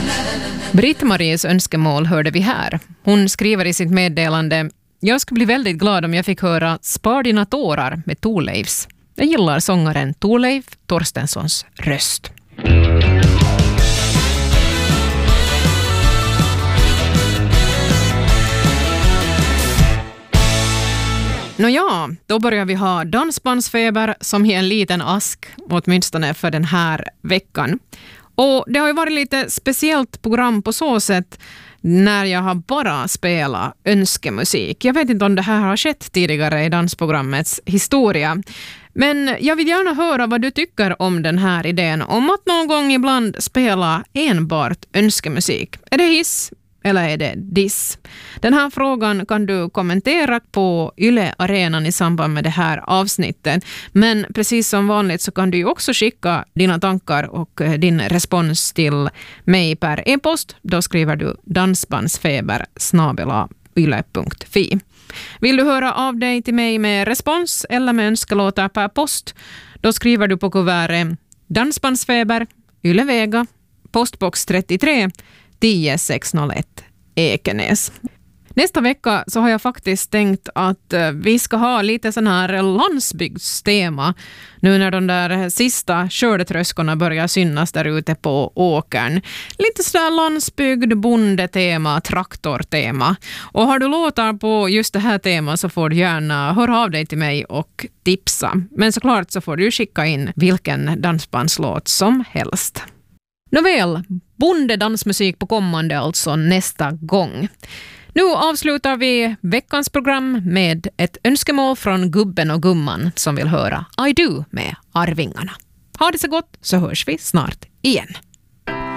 Britt-Maries önskemål hörde vi här. Hon skriver i sitt meddelande: jag skulle bli väldigt glad om jag fick höra Spar dina tårar med Thorleifs. Jag gillar sångaren Thorleif Torstenssons röst. Nåja, då börjar vi ha dansbandsfeber som i en liten ask, åtminstone för den här veckan. Och det har ju varit lite speciellt program på så sätt när jag har bara spelat önskemusik. Jag vet inte om det här har skett tidigare i dansprogrammets historia. Men jag vill gärna höra vad du tycker om den här idén om att någon gång ibland spela enbart önskemusik. Är det hiss? Eller är det diss? Den här frågan kan du kommentera på Yle Arenan i samband med det här avsnittet. Men precis som vanligt så kan du ju också skicka dina tankar och din respons till mig per e-post. Då skriver du dansbandsfeber@yle.fi. Vill du höra av dig till mig med respons eller med önskelåtar per post? Då skriver du på kuvertet Dansbandsfeber, Ylevega, postbox 33 10601 Ekenäs. Nästa vecka så har jag faktiskt tänkt att vi ska ha lite sån här landsbygdstema nu när de där sista skördetröskorna börjar synas där ute på åkern. Lite sådär landsbygd, bondetema, traktortema. Och har du låtar på just det här temat så får du gärna höra av dig till mig och tipsa. Men såklart så får du skicka in vilken dansbandslåt som helst. Nåväl, bondedansmusik på kommande alltså nästa gång. Nu avslutar vi veckans program med ett önskemål från gubben och gumman som vill höra I Do med Arvingarna. Ha det så gott så hörs vi snart igen.